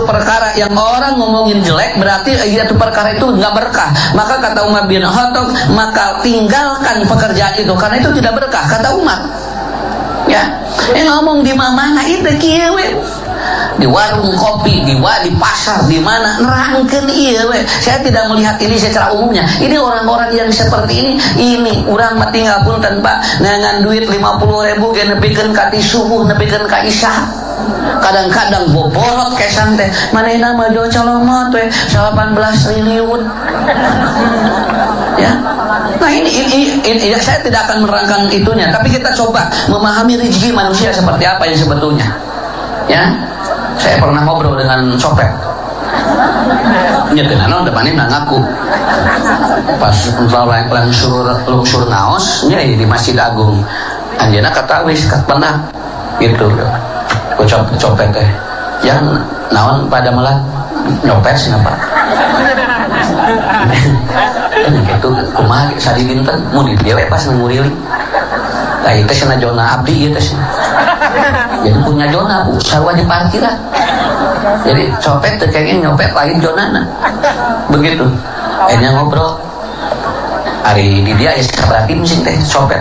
satu perkara yang orang ngomongin jelek, berarti itu perkara itu nggak berkah. Maka kata Umar bin Khattab, maka tinggalkan pekerjaan itu karena itu tidak berkah, kata Umar. Ya, ngomong di mana itu kieu di warung kopi, di pasar, di mana nerangkeun ieu we. Saya tidak melihat ini secara umumnya. Ini orang-orang yang seperti ini urang mah tinggal punten Pak, ngangan duit 50.000 ge nepikeun ka ti subuh, nepikeun ka isya. Kadang-kadang bobolot kesan teh manehna mah jo calomot we 18 triliun. Ya. Nah ini saya tidak akan menerangkan itunya, tapi kita coba memahami rezeki manusia seperti apa yang sebetulnya. Ya. Saya pernah ngobrol dengan copet. Nyetin anak depannya ngaku. Pas lungsur naos nya di Masjid Agung. Anjeunna katawis kat pernah gitu. Copet teh. Yang naon pada melat nyopet kenapa? Gitu kumaha sadi dinten mun di dia pas nguriling. Tah ieu teh cenah jona abdi ieu teh. Jadi punya zona sarua di parkiran. Jadi copet teh kayaknya nyopet lain zonana. Begitu. Akhirnya ngobrol. Hari di dia berarti mesin teh copet.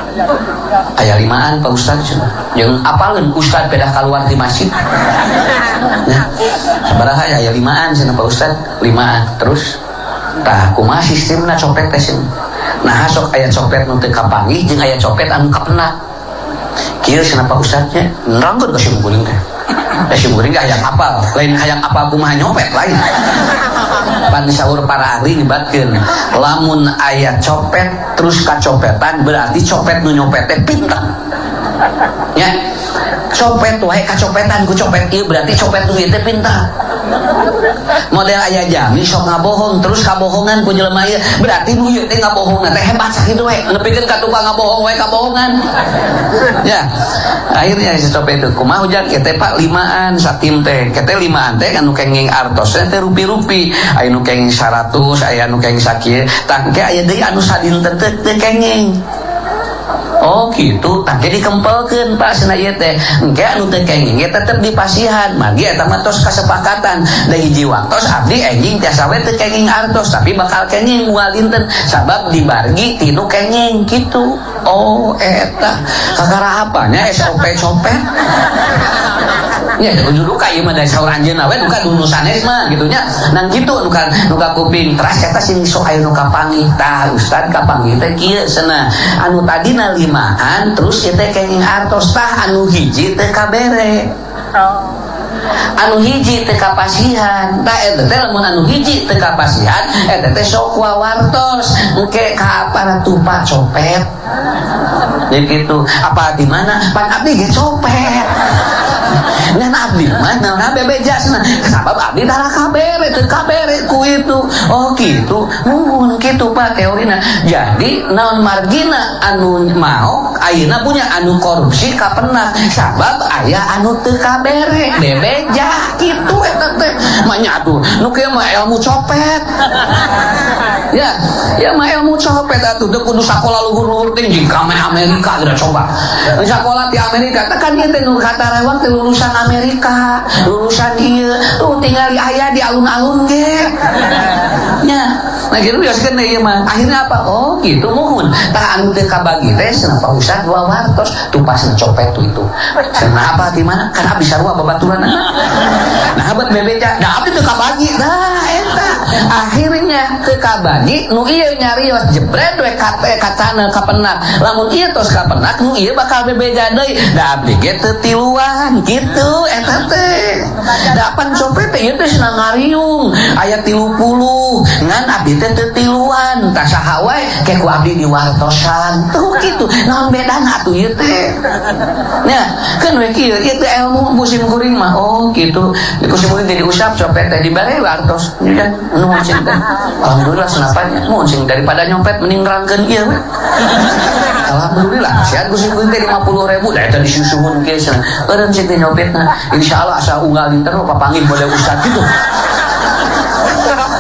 Aya 5an Pak Ustaz. Jeung apaleun Ustaz pedah keluar di masjid. Nah, sabaraha aya 5an cenah Pak Ustaz? 5an. Terus tah kumaha sistemna copet teh cenah. Nah, sok aya copet nu teu kapanggih jeung aya copet anu kapena. Kieu cenah Pak Ustaznya nerangkeun ka sim kuring teh. Sim kuring ge hayang apal, lain hayang apal kumaha nyopet lain. Pan saur para ahli nyebatkeun, lamun aya copet terus kacopetan berarti copet nu nyopet teh pinter. Ya. Copet wae kacopetan ku copet ieu berarti copet nu ieu teh pinter. Model aya jami sok ngabohong terus kabohongan ku jelema ieu berarti nu ieu teh ngabohongna teh hebat sakitu we nepikeun ka tukang ngabohong we kabohongan. Ya. Akhirnya si copet itu kumaha ujang teh Pak 5an satim teh. Teh 5an teh anu kenging artos teh rupi-rupi. Aya nu kenging 100, aya nu kenging sakieu. Tah ke aya deui anu sadinten teh kenging. Oh gitu, tak jadi dikempelkeun Pak cenah ieu teh. Engke anu teu kenging ge tetep dipasihan. Magi eta mah tos kasepakatan. Da hiji waktos abdi enjing tiasa we teu kenging artos, tapi bakal kenging moal dinten sabab dibargi tinu kenging gitu. Oh eta kakara apanya SOP copet. Ya dulu kayu mah dari saur anjeunna we nu ka dulu sanes mah gitu nya. Nang kitu nu ka kuping teras eta sing sok aya nu kapanggih. Tah Ustaz kapanggih teh kieu cenah. Anu tadina 5an terus ieu teh kenging artos tah anu hiji teh kabere. Anu hiji teh kapasihan. Tah eta teh lamun anu hiji teh kapasihan eta teh sok wawartos. Engke ka aparatu Pak copet. Jadi gitu. Apa di mana? Pan abdi ge copet. Ngan abdi mah naon bebeja cenah. Sabab abdi tara kabere teu kabere ku itu. Oh gitu. Nuhun kitu Pak teorina. Jadi naon margina anu mau ayeuna punya anu korupsi kapenah sabab aya anu teu kabere bebeja kitu eta teh. Mah nyatu nu kieu mah ilmu copet. Ya mah ilmu copet atuh teu kudu sakola luhur-luhur teh jika Amerika geura coba. Sakola di Amerika teh kan ieu teh nu katarewang teh lulusan Amerika, lulusan ieu tuh tinggal aya di alun-alun ge. Nya, nah gitu biaskeun ieu mah. Akhirnya apa? Oh, gitu muhun. Tah anu teu kabagi teh cenah Pak Ustaz 2 wartos tupasna copet tuh itu. Cenah apa di mana? Kan abdi sarua babaturan. Nah, abet bebeja, da abdi teu kabagi. Nah, eta. Akhirnya teu kabagi nu ieu nyarios jebret we katana kapenah. Lamun ieu tos kapenah nu ieu bakal bebeja deui. Da abdi ge teu tiluan gitu eta teh. Dapan copet teh ieu teh cenah ngariung aya 30 ngan abdi teh teu tiluan tah saha wae ke ku abdi diwartosan tuh gitu. Naon bedana atuh ieu teh. Nya kan we kieu teh ilmu musim kuring mah. Oh gitu. Di musim kuring jadi usap copet teh dibere wartos. Nya nuhun sing teh. Alhamdulillah senapanya mun sing daripada nyopet mending nerangkeun ieu we. Alhamdulillah sian musim kuring teh 50.000 da eta disusuhun ke cenah. Eureun sing nyopetna insyaallah asa unggal dinten papanggih model Ustaz gitu.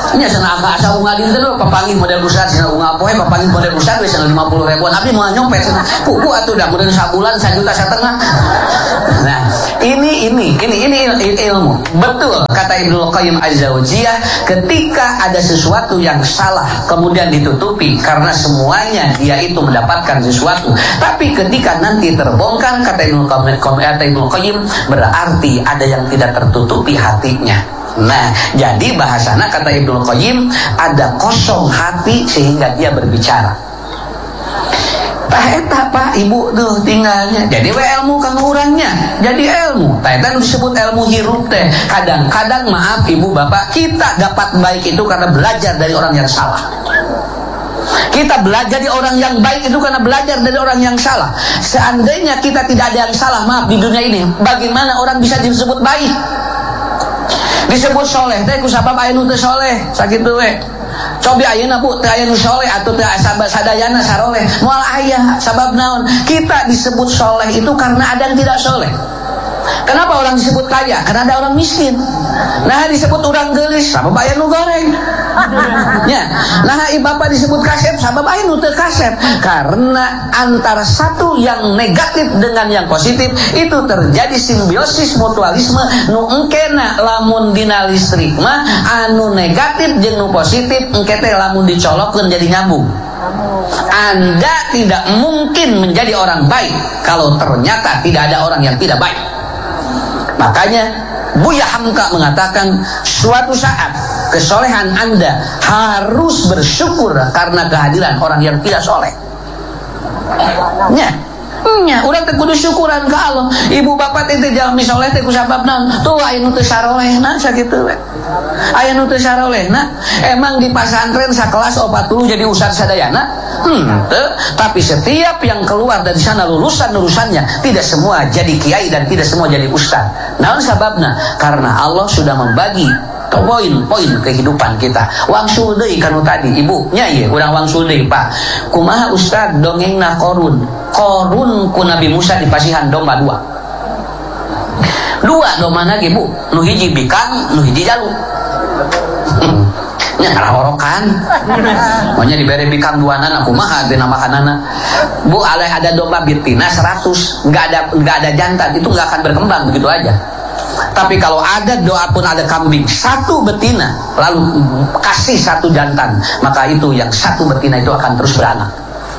Nya cenah asa unga dinten papanggih model ustad cenah unga poe papanggih model ustad we cenah 50 ribuan abdi moal nyopet cenah kuku atuh da mureun sabulan 1,5 juta. Nah, ini ilmu. Betul kata Ibnu Qayyim Az-Zawjiyah, ketika ada sesuatu yang salah kemudian ditutupi karena semuanya dia itu mendapatkan sesuatu. Tapi ketika nanti terbongkar kata Ibnu Qayyim berarti ada yang tidak tertutupi hatinya. Nah, jadi bahasana kata Ibnu Qayyim ada kosong hati sehingga dia berbicara. Tah eta Pak Ibu tuh tinggalnya. Jadi we ilmu kang urangnya. Jadi ilmu. Tah eta disebut ilmu hirup teh. Kadang-kadang maaf Ibu Bapak, kita dapat baik itu karena belajar dari orang yang salah. Kita belajar dari orang yang baik itu karena belajar dari orang yang salah. Seandainya kita tidak ada yang salah, maaf di dunia ini, bagaimana orang bisa disebut baik? Disebut soleh teh ku sabab aya nu teu soleh sakitu we. Cobi ayeuna Bu teu aya nu soleh atuh teu sadayana saroleh. Moal aya sabab naon? Kita disebut soleh itu karena ada yang tidak soleh. Kenapa orang disebut kaya? Karena ada orang miskin. Nah disebut orang geulis sabab aya nu goreng. Ya. Nah Bapak disebut kasep sabab aya nu teu kasep. Karena antara satu yang negatif dengan yang positif itu terjadi simbiosis mutualisme nu engkena lamun dina listrik mah anu negatif jeung nu positif engke teh lamun dicolokkeun jadi nyambung. Anda tidak mungkin menjadi orang baik kalau ternyata tidak ada orang yang tidak baik. Makanya Buya Hamka mengatakan suatu saat kesolehan Anda harus bersyukur karena kehadiran orang yang tidak soleh. Nya, urang teh kudu syukuran ka Allah. Ibu bapak teh jalmi soleh teh ku sabab naon? Tuh aya nu teu sarolehna sakitu we. Aya nu teu sarolehna. Emang di pasantren sakelas 40 jadi ustaz sadayana? Tapi setiap yang keluar dari sana lulusan-lulusannya tidak semua jadi kiai dan tidak semua jadi ustaz. Naon sababna? Karena Allah sudah membagi poin-poin kehidupan kita. Wangsul deui kanu tadi ibu nya ieu urang wangsul deui Pak. Kumaha ustaz dongengna Qorun ku Nabi Musa dipasihan domba dua domana ge Bu, nu hiji bikang nu hiji jalu. Nya karahorokan. Maunya dibere bikang duanana kumaha teh namahanana. Bu ada domba betina 100, enggak ada jantan, itu enggak akan berkembang begitu aja. Tapi kalau ada doa pun ada kambing satu betina lalu kasih satu jantan, maka itu yang satu betina itu akan terus beranak.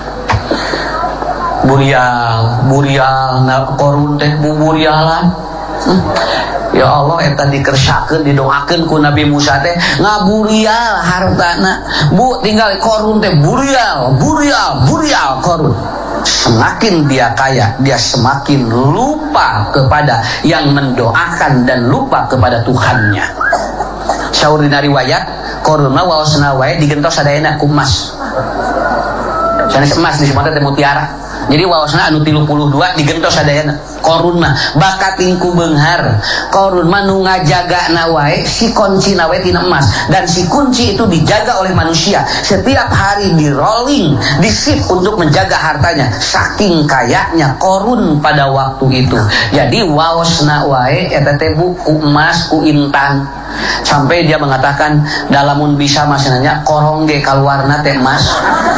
Burial Qorun teh buburialan. Ya Allah eta dikersakeun didoakeun ku Nabi Musa teh ngaburial hartana. Bu tinggal Qorun teh burial Qorun. Semakin dia kaya, dia semakin lupa kepada yang mendoakan dan lupa kepada Tuhannya. Saur dina riwayat, Qorun mah waosna wae digentos sadayana ku emas. Sanes emas disebutna teh mutiara. Jadi waosna anu 32 digentos sadayana. Qorun mah bakat tingku beunghar. Qorun mah nu ngajagana wae si kuncina wae tina emas dan si kunci itu dijaga oleh manusia. Setiap hari di rolling, di shift untuk menjaga hartanya. Saking kayanya Qorun pada waktu itu. Jadi waosna wae eta teh buku emas ku intan. Sampai dia mengatakan dalamun bisa maksudnya korong ge kaluarna teh emas.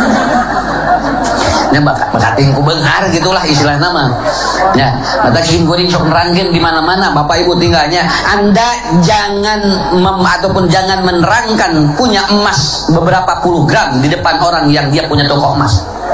Nya bakating ku beunghar gitulah istilah nama. Ya, mata king goreng sok nerangkeun di mana-mana Bapak Ibu tinggalnya. Anda jangan ataupun jangan menerangkan punya emas beberapa puluh gram di depan orang yang dia punya toko emas.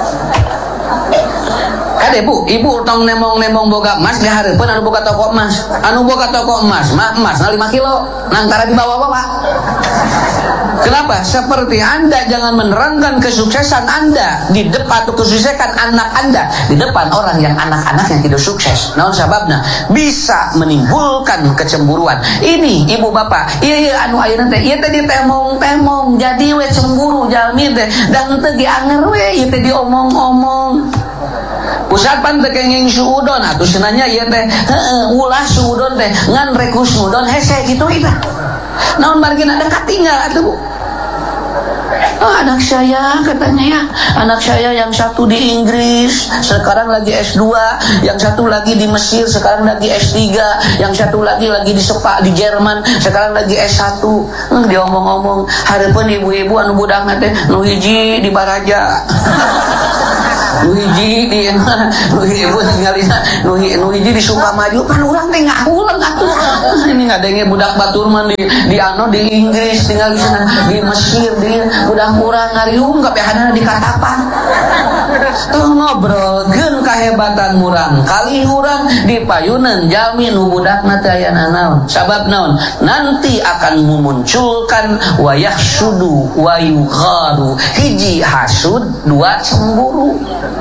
Kade Bu, ibu tong nemong-nemong boga emas di hareupeun anu boga toko emas. Anu boga toko emas mah emasna 5 kilo, nangkara di bawah-bawah. Kenapa? Seperti Anda jangan menerangkan kesuksesan Anda di depan atau kesuksesan anak Anda di depan orang yang anak-anak yang tidak sukses. Naon sababna? Bisa menimbulkan kecemburuan. Ini ibu bapak, iya anu ayeuna teh, ieu teh ditemong-temong, jadi we cemburu jalmi teh, dan teu dianger we, ieu teh diomong-omong. Pusat pan teh kenging suudon atuh cenanya ieu teh, ulah suudon teh ngan reku suudon hese kitu eta. Naon margina dekat tinggal atuh Bu. Anak saya katanya ya, anak saya yang satu di Inggris sekarang lagi S2, yang satu lagi di Mesir sekarang lagi S3, yang satu lagi di Jerman sekarang lagi S1. Dia ngomong-ngomong hareupeun ibu-ibu anu budak teh nu hiji di Baraja, nu hiji di nu ibu tinggalina nu hiji di Sukamaju, kan urang teh ngahulang atuh. Ini ngadenge budak baturman di Inggris tinggal di sana, di Mesir di budak kurang ngariung kabehanana di Katapan. Ngobrolkeun kahebatan murang kali urang di payunan jalmi nu budakna teh aya naon. Sabab naon? Nanti akan memunculkan wayahsudu wa yugharu. Hiji hasud, dua cemburu.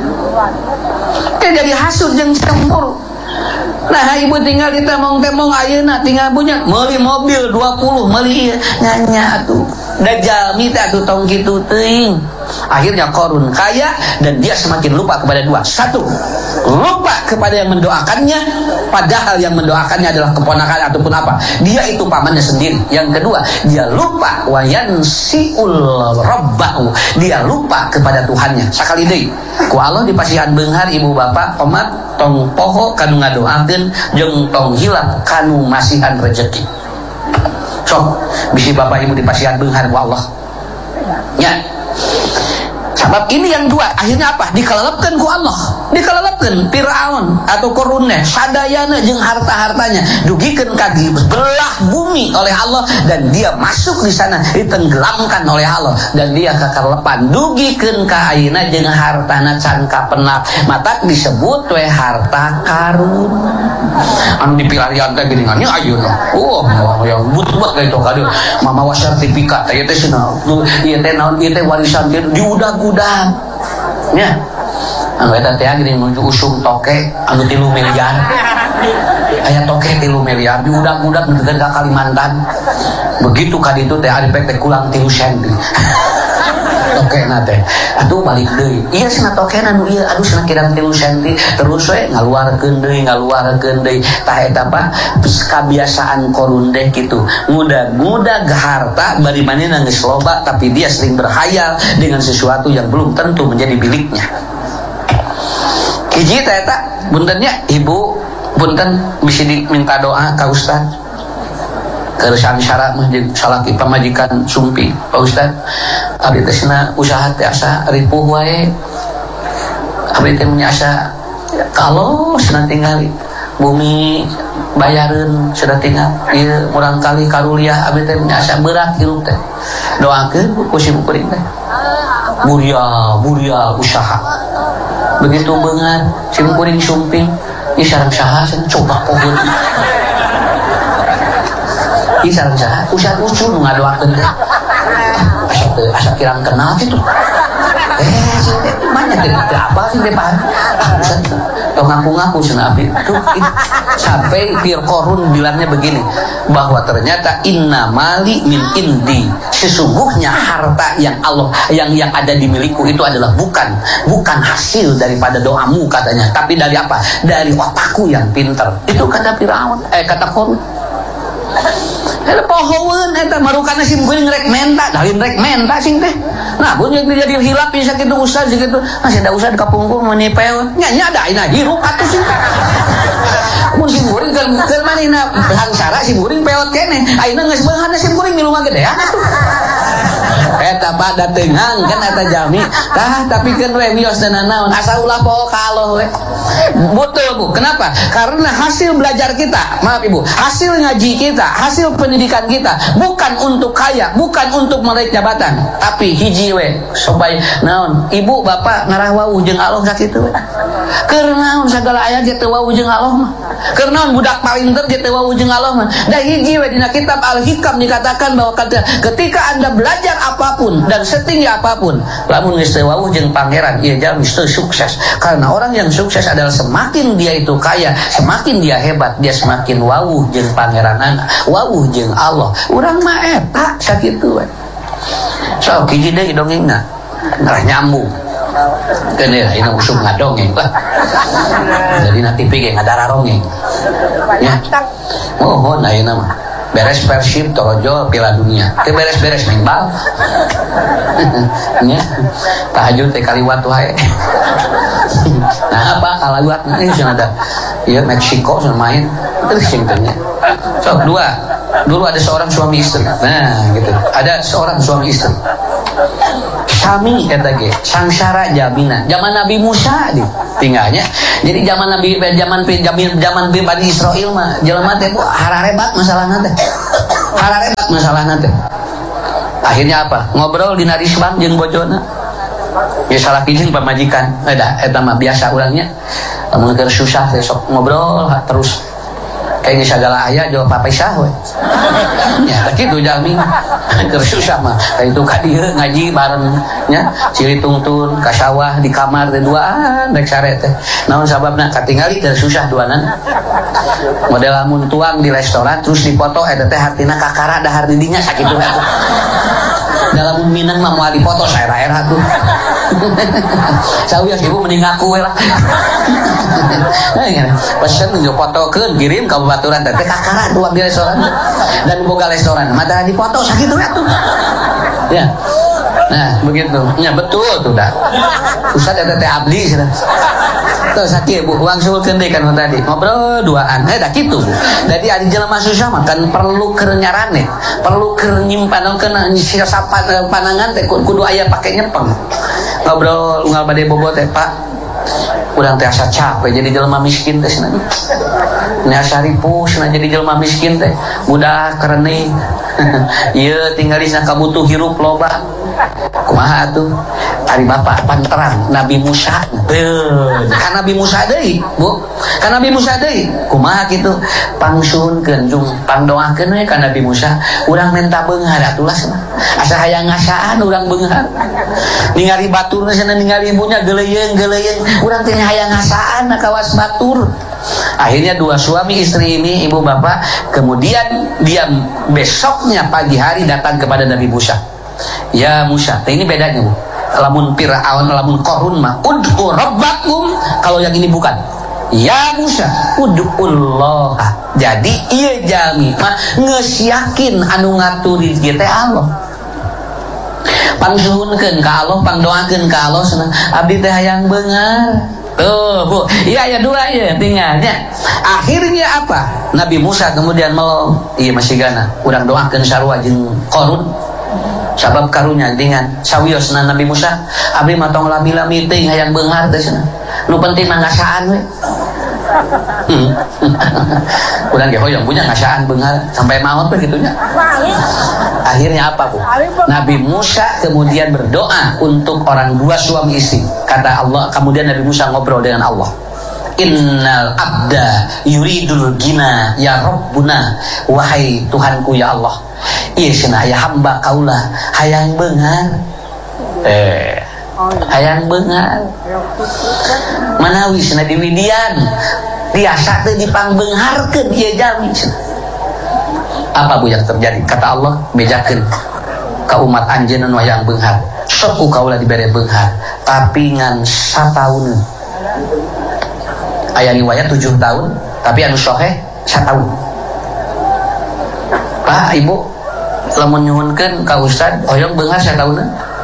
Jadi hasud jeung cemburu. Nah ibu tinggal di temong-temong ayeuna tinggal punya meuli mobil 20 meuli nyanya atuh dajal mita atuh tong kitu teuing. Akhirnya korun kaya dan dia semakin lupa kepada dua. Satu, lupa kepada yang mendoakannya, padahal yang mendoakannya adalah keponakan ataupun apa, dia itu pamannya sendiri. Yang kedua, dia lupa wayansiul rabbahu, dia lupa kepada Tuhannya. Sakali deui ku Allah dipasihan beunghar ibu bapak omat tong poho kanu ngadoakeun jeung tong hilap kanu masihan rezeki. Sok bisi bapak ibu dipasihan beunghar ku Allah nya. Sebab ini yang dua akhirnya apa? Dikelalapkan ku Allah, dikelalapkan Fir'aun atau korunnya sadayana jeung harta-hartanya dugikeun ka belah bumi oleh Allah, dan dia masuk di sana ditenggelamkan oleh Allah, dan dia kakalepan dugikeun ka ayeuna jeung hartana can kapenap matak disebut we harta karun anu dipilarian teh geuningannya ayeuna. Yang but-but gitu kadieu mamawa sertifikat teh teh cenah ieu teh naon ieu teh warisan teh diudag-udag nya. Anu eta teh geuning nuju usung toke anu 3 miliar. Aya toke 3 miliar diudag-udag neuteukeun ka Kalimantan. Begitu ka ditu teh ari pek teh kulang 3 senti. Tokena teh atuh balik deui. Ieu cenah tokena nu ieu aduh cenah kirang 3 senti terus we ngaluarkeun deui. Tah eta apa? Kebiasaan korun teh kitu. Ngudag-ngudag harta bari manehna geus loba tapi dia sering berhayal dengan sesuatu yang belum tentu menjadi miliknya. Hiji teh eta buntennya ibu punten bisi diminta doa ka ustaz. Keresan syarat mah jeung salaki pamajikan sumpi Pak Ustaz. Abdi teh cenah usaha teh asa ripuh wae. Abdi teh nya asa kalau cenah tinggali bumi bayareun cenah tinggal ieu murang kali karuliah abdi teh nya asa berat hirup teh. Doakeun ku si kuring teh. Buria usaha. Begitu beungar si kuring sumpi ieu sareng saha cenah coba pogeun. Sareng saha Ustaz Ucun ngadoakeun teh asa kirang kenal kitu. Banyak teh apa sih teh Pak Ustaz tong ngaku-ngaku cenah abdi tuh sampai pir korun bilangnya begini bahwa ternyata inna mali min indi, sesungguhnya harta yang Allah yang ada di milikku itu adalah bukan hasil daripada doamu katanya, tapi dari apa? Dari otakku yang pintar. Itu kata Firaun kata korun. Eta pohoeun eta marukana sim kuring rek menta, dalin rek menta sing teh. Nah, bunyi jadi hilap bisa kitu ustaz kitu. Masih ada ustaz kapungkur meuni peot. Nya ada aina hirup atuh sing. Mun sim kuring keur manehna hangsara sim kuring peot keneh. Aina geus beunghana sim kuring milu ngagedean atuh. Eta pada tengang kan eta jami. Tah tapi keun we wios dan naon asa ulah poho ka Allah we. Betul Bu, kenapa? Karena hasil belajar kita, maaf Ibu, hasil ngaji kita, hasil pendidikan kita bukan untuk kaya, bukan untuk meraih jabatan, tapi hiji we supaya naon ibu bapak ngarah wawuh jeung Allah sakitu we. Keur naon sagala aya ge teu wawuh jeung Allah mah. Keur naon budak palinter ge teu wawuh jeung Allah mah. Da hiji we dina kitab Al-Hikam dikatakan bahwa ketika Anda belajar apapun dan setinggi apapun, lamun geus teu wawuh jeung pangeran, ieu jalmi teu sukses. Karena orang yang sukses adalah semakin dia itu kaya, semakin dia hebat, dia semakin wawuh jeung pangeranana, wawuh jeung Allah. Urang mah eta sakitu we. So hiji deui dongengna. Ngarah nyambung. Keun ayeuna usum ngadongeng lah. Jadi na TV ge ngadararongeng. Ya. Mohon ayeuna mah. beres Persib Torojo Piala Dunia teh beres-beres main bal nya tahajud teh kaliwat wae nah apa kaliwat ini sudah ada ya Meksiko sudah main terus singkatnya dulu ada seorang suami istri nah gitu ada seorang suami istri kami kata ge sangsara jaminan zaman Nabi Musa tinggalnya jadi zaman Bani Israel mah jelema teh hararebat masalahna teh akhirnya apa ngobrol di narisbang jeung bojona ya salah kijing pamajikan eta mah biasa urangnya mun keur susah teh sok ngobrol terus kayak segala aya jawab apa isah we ya kitu jami keur susah mah itu ka dieu ngaji bareng nya ciri tungtun ka sawah di kamar teh duaan rek sare teh naon sababna katingali keur susah duanan model lamun tuang di restoran terus dipoto eta teh hartina kakara dahar di dinya sakitu atuh dalam minang mah moal dipoto saera-era tuh sawias ibu mending ngaku we lah pesen nunjuk fotokeun kirim ka babaturan teh kakara tuang di restoran dan boga restoran mata di foto sakitu atuh ya nah begitu ya betul tuh dah ustaz eta teh abdi cenah tuh sakit bu uang sulkeun deui kan tadi ngobrol duaan dah kitu bu jadi ari jelema susah mah kan perlu keur nyarane perlu keur nyimpankeun siasapan panangan teh kudu aya pake nyepeng ngobrol unggal bade bobo teh Pak urang teh asa capek jadi jelema miskin teh cenah nya saripus cenah jadi jelema miskin teh budak kereneh ieu tinggali cenah kabutuh hirup loba kumaha atuh ari bapak panterang Nabi Musa kan Nabi Musa deui bu kan Nabi Musa deui kumaha kitu pangsuhunkeun jeung pangdoakeun we ka Nabi Musa urang minta beunghar atulah asa hayang ngasaan urang beunghar ningali baturna cenah ningali ibunya geuleyeung urang teh hayang ngasaan kawas batur. Akhirnya dua suami istri ini ibu bapak kemudian dia besoknya pagi hari datang kepada Nabi Musa. Ya Musa, ini bedanya bu. Lamun Fir'aun, lamun Qarun mah ud'u rabbakum, kalau yang ini bukan. Ya Musa, ud'ullah. Jadi ieu jalmi mah geus yakin anu ngaturi teh Allah. Pangsuhunkeun ka Allah, pangdoakeun ka Allah cenah abdi teh hayang beungar. Tuh bu, iya ya dua ya tinggalnya. Akhirnya apa? Nabi Musa kemudian melong. Iya masih gana. Urang doakeun sarua jeung Qarun. Sabab karunya dengan sawiosna Nabi Musa. Abdi mah tong lami-lami teuing hayang beunghar teh cenah. Nu penting mah ngasaan we. Urang ge hoyong punya ngasaan beunghar sampai maot teh kitu nya. Akhirnya apa bu? Nabi Musa kemudian berdoa untuk orang dua suami istri. Kata Allah, kemudian Nabi Musa ngobrol dengan Allah. Innal abda yuridul gina ya Rabbuna. Wahai Tuhanku ya Allah, ieu cenah aya hamba kaulah hayang beunghar. Hayang beunghar. Manawi cenah di Widian biasa teh dipangbeungharkeun ieu jalmi cenah. Apa bu yang terjadi? Kata Allah, bejakeun ka umat anjeunna nu hayang beunghar. Sok ku kaula dibere beunghar, tapi ngan satahun. Aya riwayat 7 tahun, tapi anu sahih 1 tahun. Pak, Ibu, lamun nyuhunkeun ka ustad, hoyong beunghar 1 tahun.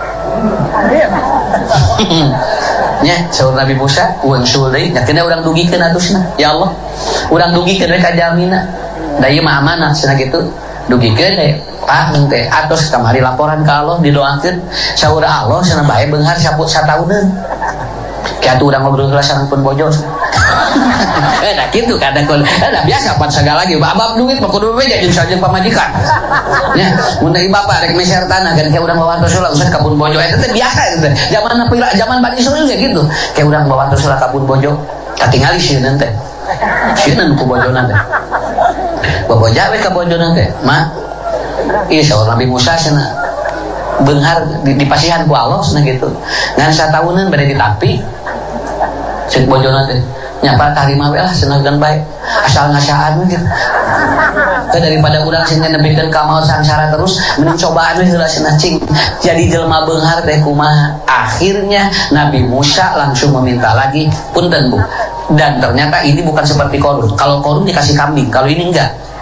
Nya, saur Nabi Musa, uang sul deui, nya kena urang dugikeun atusna. Ya Allah, urang dugikeun we ka jalmina. Da ieu mah amanah cenah kitu. Dugikeun we Pak teh atos kamari laporan ka Allah didoakeun saur Allah cenah bae beunghar 1 tahunan. Kiatu urang ngobrol heula sareng bojo. Nah kitu kada kun. Nah biasa pan sagala lagi babab duit mah kudu we jeung sajeng pamajikan. Nya mun ieu bapak rek meser tanah kan kayak urang bawa Rasulullah usah kabun bojo eta teh biasa eta teh. Zaman Bani Israil ge gitu. Kayak urang bawa Rasulullah kabun bojo. Katingali sieun teh. Sieun ku bojona teh. Boboja we ka bojona teh. Mah iya saur Nabi Musa cenah beunghar dipasihan ku Allah cenah gitu. Ngan satahunan bade ditampi. Cek bojona teh nya Pak tarima we lah cenah dan bae. Asal ngasaan we gitu. Daripada urang sing nebikeun ka maot sangsara terus mending cobaan we heula cenah cing. Jadi jelema beunghar teh kumaha? Akhirnya Nabi Musa langsung meminta lagi, punten Bu. Dan ternyata ini bukan seperti Qarun. Kalau Qarun dikasih kambing, kalau ini enggak.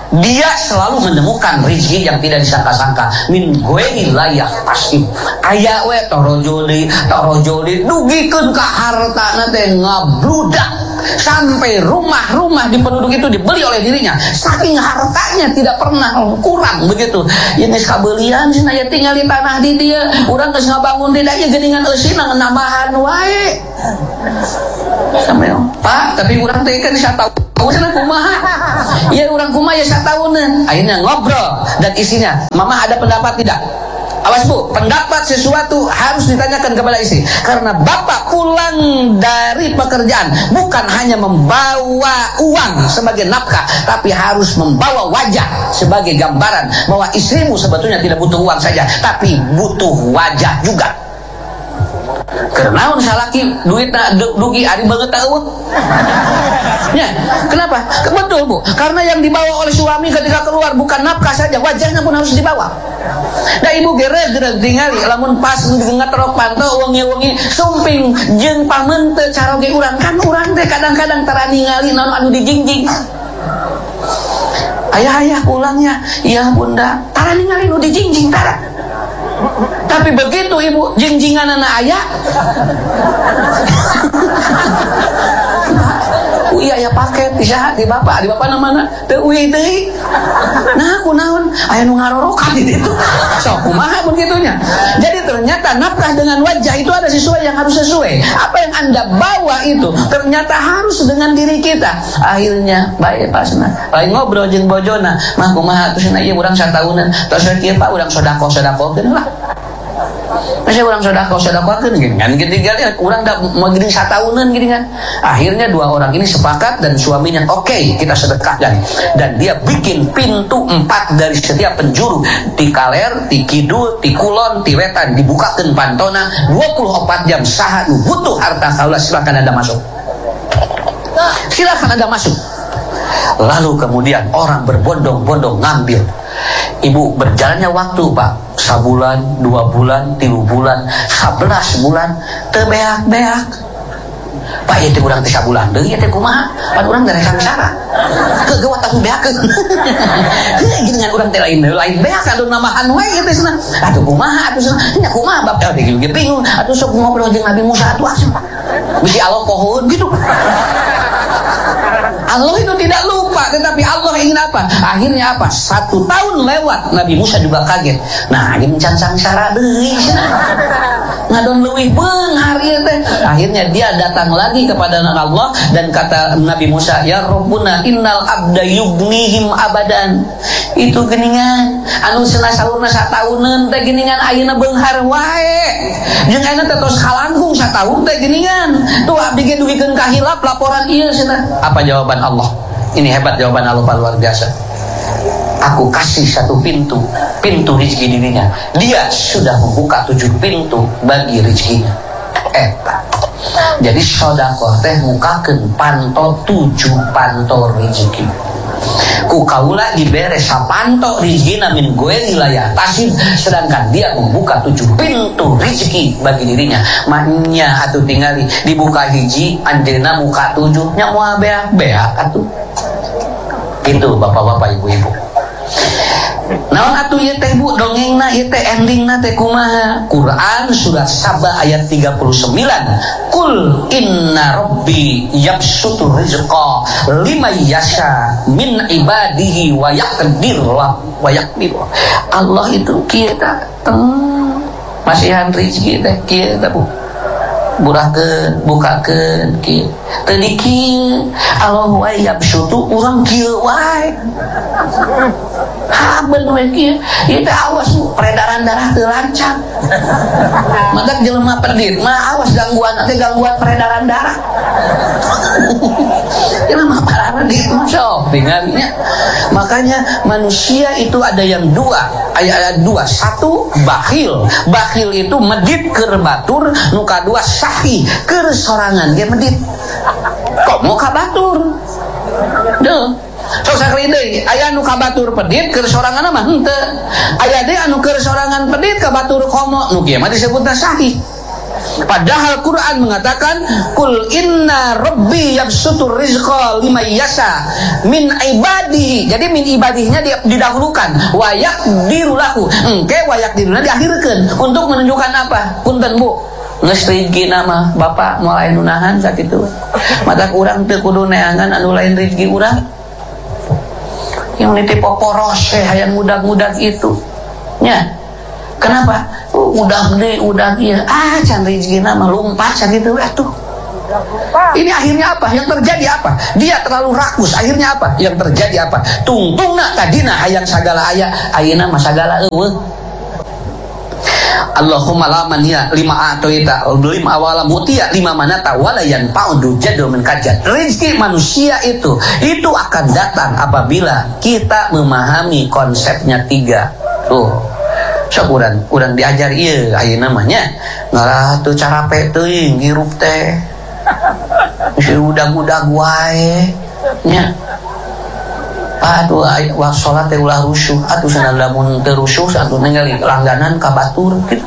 dia selalu menemukan rezeki yang tidak disangka-sangka. Min ghairi layah tasib. Aya we torojoli dugikeun ka hartana teh ngabludak sampai rumah-rumah di penduduk itu dibeli oleh dirinya. Saking hartanya tidak pernah kurang begitu. Ini kabelian cenah aya tinggal di tanah di dia. Urang geus ngabangun di dieu geuningan eusina nambahan wae. Sampai Pak, tapi urang teh kan 1 tahun cenah kumaha? Ya urang kumaha ya 1 tahunan. Akhirnya ngobrol dan isinya, "Mama ada pendapat tidak?" Awas Bu, pendapat sesuatu harus ditanyakan kepada istri. Karena bapak pulang dari pekerjaan bukan hanya membawa uang sebagai nafkah, tapi harus membawa wajah sebagai gambaran bahwa istrimu sebetulnya tidak butuh uang saja, tapi butuh wajah juga. Karena salaki duit dugi ari banget tahu. Ya, kenapa? Betul Bu, karena yang dibawa oleh suami ketika keluar bukan nafkah saja, wajahnya pun harus dibawa. Da ibu gereg tingali lamun pas ngeungat rok panto wengi-wengi sumping jeung pamen teu caroge urang kan urang teh kadang-kadang tara ningali naon anu dijingjing. Ayah pulangnya, iya Bunda, tara ningali nu dijingjing tara. Tapi begitu ibu jingjingan anak ayah, iya ya paket di bapak namana teu uih deui. Nah kunaon aya nu ngarorokan di ditu. Sok kumaha mun kitunya. Jadi ternyata nafkah dengan wajah itu ada sesuai yang harus sesuai. Apa yang Anda bawa itu ternyata harus dengan diri kita. Akhirnya bae pasna lain ngobrol jeung bojona, mah kumaha atuh cenah ieu urang 1 tahunan. Tos kieu Pak urang sedekah-sedekahkeun lah. Masih orang sedekah-sedekahkeun gini kan ketinggalan orang dah mau gini 1 tahunan gini kan. Akhirnya 2 orang ini sepakat dan suaminya oke, kita sedekahkan. Dan dia bikin pintu 4 dari setiap penjuru, ti kaler, ti kidul, ti kulon, ti wetan, dibukakeun pantona 24 jam. Saha nu butuh harta kaula silakan Anda masuk. Silakan Anda masuk. Lalu kemudian orang berbondong-bondong ngambil. Ibu berjalannya waktu Pak, 1 bulan, 2 bulan, 3 bulan, 11 bulan, teu beak-beak. Pak ieu teh urang teh sabulan deui teh kumaha? Pan urang teh rek sara. Kegewat aku beakeun. Geuningan urang teh lain beak atuh namahan wae teh cenah. Atuh kumaha atuh cenah? Nya kumaha bab teh ge bingung. Atuh sok ngobrol jeung Nabi Musa atuh asuh. Bisi Allah pohon gitu. Allah itu tidak lupa, tetapi Allah ingin apa? Akhirnya apa? 1 tahun lewat, Nabi Musa juga kaget. Nah, dia mencan sangsara deui cenah. Ngadon leuwih beunghar ieu teh. Akhirnya dia datang lagi kepada Allah dan kata Nabi Musa, "Ya Rabbuna innal abda yughnihim abadan." Itu geuningan anu cenah saurna 1 tahunan teh geuningan ayeuna beunghar wae. Jeung ayeuna teh tos kalangkung 1 tahun teh geuningan. Tuh abdi ge dugikeun ka hilap laporan ieu cenah. Apa jawaban Allah? Ini hebat jawaban Allah, luar biasa. Aku kasih 1 pintu rezeki dirinya. Dia sudah membuka 7 pintu bagi rezekinya. Jadi sedekah teh mukakeun panto 7 panto rezeki. Ku kaula dibere sapanto rezekina min ghairi layah tasib, sedangkan dia membuka 7 pintu rezeki bagi dirinya. Manya atuh tingali dibuka hiji anjeunna muka 7 nya moal beak-beak atuh. Itu bapak-bapak ibu-ibu. Naon atuh ieu teh Bu dongengna ieu teh endingna teh kumaha? Quran surat Saba ayat 39. Qul inna rabbi yabsutu rizqa liman yasha min ibadihi wa yaqdir wa yaqdir. Allah itu kieu tah masihan rezeki teh kieu tah Bu. Burahkeun, bukakeun kieu. Teu dikieu. Allah wa yabsutu urang kieu wae. Haben we kieu. Ieu teh awas peredaran darah teu lancar. Maka jelema pedit mah awas gangguan peredaran darah. Jelema pedit mah sok tinggalnya. Makanya manusia itu ada yang 2, ayat 2. 1 bakhil. Bakhil itu medit keur batur, nu kadua sahi keur sorangan ge medit. Kok mau ka batur? Deuh. Sok sakali deui, aya anu ka batur pedit keur sorangan mah henteu. Aya deui anu keur sorangan pedit ka batur komo, nu kieu mah disebutna sahih. Padahal Quran mengatakan kul inna rabbi yabsutur rizqa liman yasha min ibadihi. Jadi min ibadihnya didahulukan, wa yaqdiru lahu. Engke wa yaqdiruna diakhirkeun untuk menunjukkan apa? Punten Bu, geus rezeki nama Bapak mulai nunahan sakitu. Matak urang teu kudu neangan anu lain rezeki urang. Yang nitip poporos hayang mudag-mudag itu. Nya. Kenapa? Udah gede, udah iya. Can rezeki nama lumpat sakitu atuh. Ini akhirnya apa? Yang terjadi apa? Dia terlalu rakus. Akhirnya apa? Yang terjadi apa? Tungtungna tadina hayang sagala aya, ayeuna mah sagala eueuh. Allahumma la maniya lima atoita lima awala mutia lima manata walayan paudu jadul menkajat. Rezeki manusia itu akan datang apabila kita memahami konsepnya 3. Tuh. Sok urang diajar ieu ayeuna mah nya ngalah teu carape teuing hirup teh. Si udag-udag wae nya. Aduh wa salat teh ulah rusuh atuh sana lamun teu rusuh atuh ningali langganan ka batur kitu.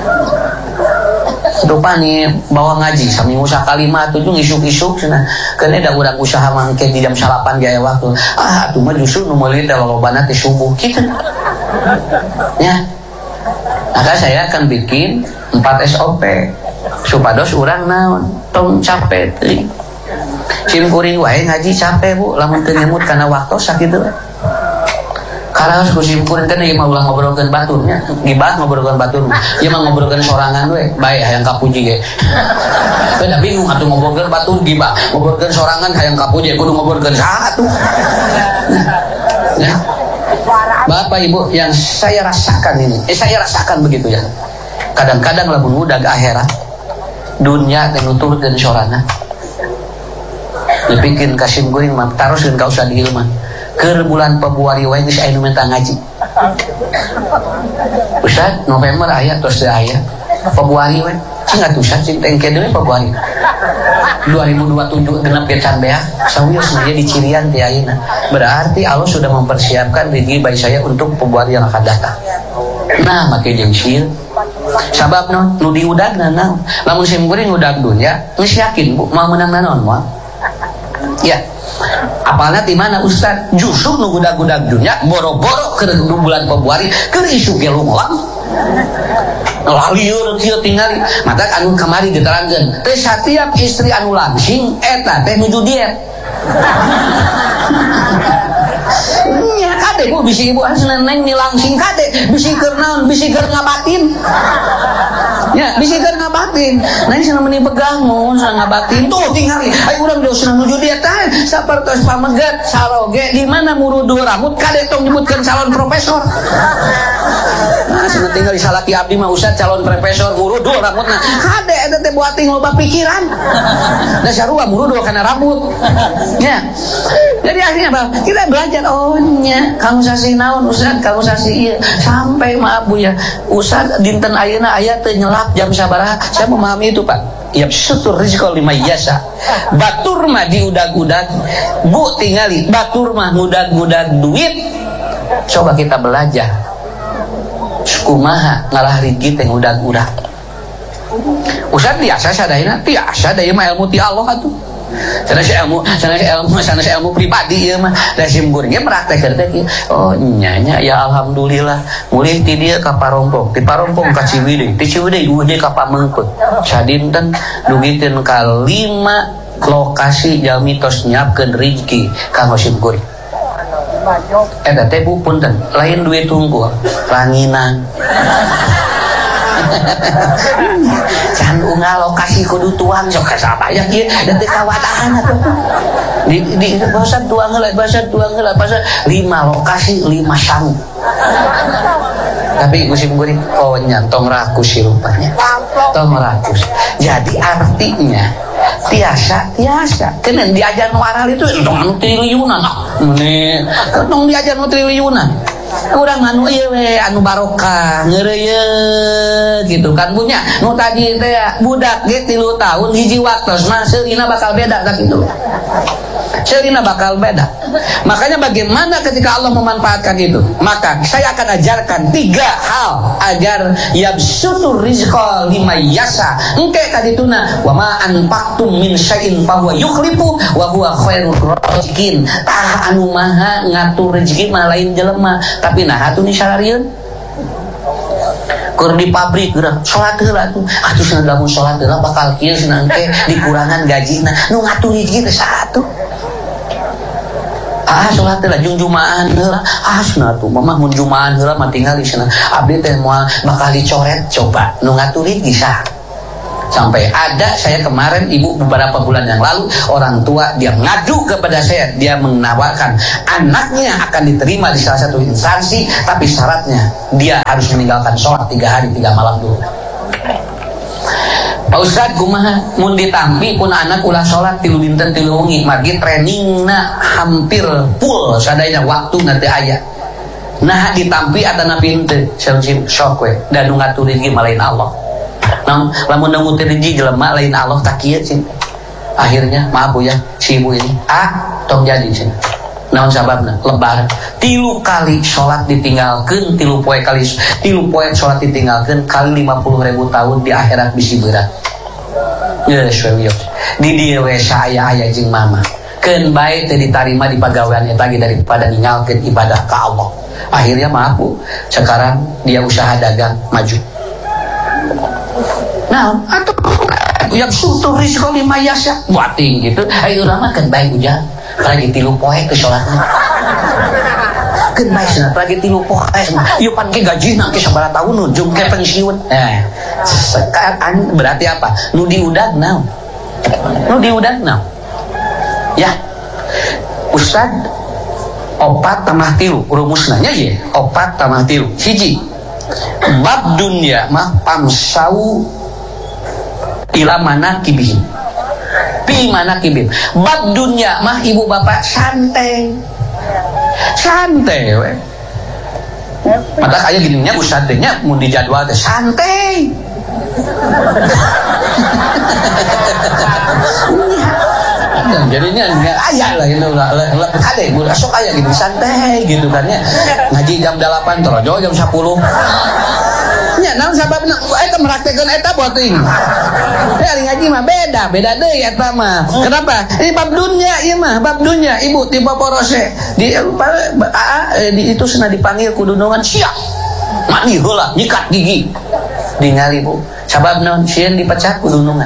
Rupani bawa ngaji saminggu sakali mah atuh isuk-isuk cenah. Keun da urang usaha mangke di jam 8 ge aya waktu. Atuh mah justru nu meuli teh lolobana teh subuh kitu. Ya. Maka saya akan bikin 4 SOP supados urang naon tong capek teuing. Simkuring wae ngaji capek Bu, lamun teu nyemut kana waktu sakitu. Karaos ku simkuring kan ieu mah ulah ngobrolkeun baturnya, gibah ngobrolkeun batur. Ieu mah ngobrolkeun sorangan we, bae hayang kapuji ge. Beda bingung atuh ngobrolkeun batur gibah, ngobrolkeun sorangan hayang kapuji kudu ngobrolkeun saha atuh. Ya. Bapak Ibu yang saya rasakan ini, saya rasakan begitu ya. Kadang-kadang lamun mudag akhirat, dunia teh nuturkeun sorana. Dipikeun ka simkuring mah taroskeun ka usah dieu mah. Keur bulan Februari wae geus aya nu minta ngaji. Ustaz, November aya tos teu aya. Februari we. Cing atuh Ustaz cing tengke deui Februari. 2027 genep ge can beak. Sawios dia di cirian ti ayeuna. Berarti Allah sudah mempersiapkan rezeki bayi saya untuk Februari yang akan datang. Nah, make jeung sieun. Sabab nu diudagna naon? Lamun simkuring udag dunya, geus yakin Bu mau menang naon moal? Ya. Apalna di mana Ustaz? Justru nu gudag-gudag dunya boro-boro ke bulan Februari keur isu ge lumlang. Lalieur kieu tingali. Matak anu kamari diterangkeun, teh satiap istri anu langsing eta teh nuju diet. Nya kade Bu bisi ibu asna neng nilangsing kade bisi keur naon? Bisi keur ngabatin. Ya, bisi keur ngabatin. Neng cenah meuni begang mun ngabatin tuh tingali. Ai urang geus nuju diet tah sapertos pamegat saroge di mana murudu rambut kade tong nyebutkeun calon profesor. Nah, cenah tinggal salaki abdi mah Ustaz calon profesor murudu rambutna. Kade eta teh buating loba pikiran. Da sarua murudu kana rambut. Ya. Jadi akhirnya Bang, kita belajar nya kamu sasi naon Ustaz, kamu sasi ieu sampai maaf Bu ya. Ustaz dinten ayeuna aya teu nyelap jam sabaraha. Saya memahami itu Pak. Ya syukur rizqa liman yasha. Batur mah diudag-udag. Bu tingali batur mah mudag-mudag duit. Coba kita belajar. Kumaha ngalah rezeki teh udag-udag. Ustaz biasa sadayana, biasa da ieu mah ilmu ti Allah atuh. Sanes ilmu pribadi ieu mah. Da simkuring ge praktek teh kieu. Oh nya ya alhamdulillah. Mulih ti dieu ka Parompong, ti Parompong ka Ciwidey, ti Ciwidey udah ka Pamengpeut. Sadinten dugikeun ka 5 lokasi jalmi tos nyiapkeun rezeki kanggo simkuring. Eta teh Bu punten, lain duit tunggul, ranginan. Can unggal lokasi kudu tuang sok kasabaya kieu da teu kawatahan atuh. Di bahasa tuang heula, bahasa 5 lokasi 5 sang. Tapi musim guring oh nyantong rakus si rupanya. Tong rakus. Jadi artinya tiasa kena diajar nu aral itu tong anu triliunan. Mene tong diajar nu triliunan. Urang anu ieu we anu barokah ngeureuyeuh gitu kan punya nu tadi teh budak ge 3 tahun hiji waktos mah seulina bakal beda tak kitu. Cerina bakal beda. Makanya bagaimana ketika Allah memanfaatkan itu? Maka saya akan ajarkan 3 hal agar yabsutur rizqa liman yasha. Engke kadituna wa ma anfaqtum min syai'in fa huwa yukhlifu wa huwa khairur raziqin. Tah anu maha ngatur rezeki mah lain jelema, tapi nah atuh ni sararieun. Keur di pabrik geura salat heula atuh. Atuh cenah lamun salat heula bakal kieu cenah engke dikurangan gajina. Nu ngatur rezeki teh satu. Salat lah junjumaan heula cenah tuh mamah mun jumaan heula mah tinggal di sana abdi teh moal bakal dicoret coba nu ngaturin bisa. Sampai ada saya kemarin ibu beberapa bulan yang lalu orang tua dia ngadu kepada saya, dia menawarkan anaknya akan diterima di salah satu instansi tapi syaratnya dia harus meninggalkan sholat 3 hari 3 malam dulu. Pak Ustad kumaha mun ditampi pun anak ulah sholat 3 dinten 3 wengi magi trainingna hampir full sadayana waktu nanti aya. Nah ditampi atana pinte sok we dan nu ngatur rezeki malain Allah. Nah, lamun nangutin rezeki jelema lain Allah tak kieu sih. Akhirnya maaf Bu ya, si ibu ini tong jadi sih. Naon sababna? Lebaran 3 kali sholat ditinggalkeun, 3 poe sholat ditinggalkeun kali 50.000 tahun di akhirat bisi berat. Geus we di dieu we aya jeung mama. Keun bae teu ditarima di pagawean eta ge daripada ninggalkeun ibadah ka Allah. Akhirnya maaf Bu, sekarang dia usaha dagang maju. Nah, atau yang sutur rizqa liman yasha buating gitu. Ayo urang mah keun bae hujan. Lagi 3 poe ke sholatna. Keun bae cenah lagi 3 poe. Ieu pan ke gajina ke sabaraha tahun ujung ke pensiun. Sekarang berarti apa? Nu diudag naon? Nu diudag naon? Ya. Ustad opat tamah 3 rumusna nya ye. Opat tamah 3. Hiji. Bab dunya mah pamsau ila manakibihim pi manakibihim. Bab dunya mah ibu bapak santai we. Mata kayak gini nya Ustad teh nya mun di jadwal teh santai. Jadinya aya lah itu kade sok aya gitu santai gitu kan ya. Ngaji jam 8 torojo jam 10. Nya naon sababna eta meraktekeun eta beuting. Ya ngaji mah beda deui eta mah. Kenapa? Ini bab dunya ieu mah, bab dunya. Ibu ti paporose di itu cenah dipanggil kudu naon sia. Mandi heula nyikat gigi. Ningali Bu. Sabab naon sieun dipecat kudu naon.